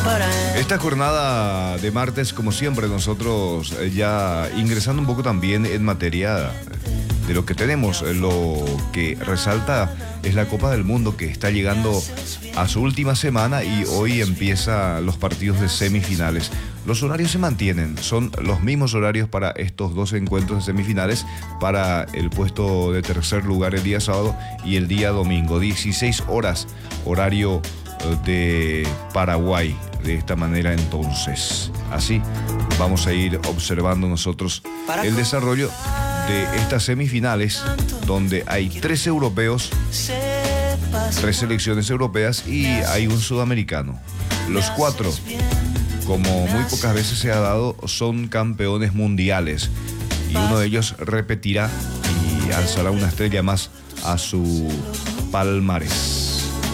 Esta jornada de martes, como siempre, nosotros ya ingresando un poco también en materia de lo que tenemos, lo que resalta es la Copa del Mundo que está llegando a su última semana y hoy empiezan los partidos de semifinales. Los horarios se mantienen, son los mismos horarios para estos dos encuentros de semifinales, para el puesto de tercer lugar el día sábado y el día domingo, 16 horas, horario de Paraguay. De esta manera entonces, así vamos a ir observando nosotros el desarrollo de estas semifinales, donde hay 3 europeos, 3 selecciones europeas y hay un sudamericano. Los 4, como muy pocas veces se ha dado, son campeones mundiales y uno de ellos repetirá y alzará una estrella más a su palmarés.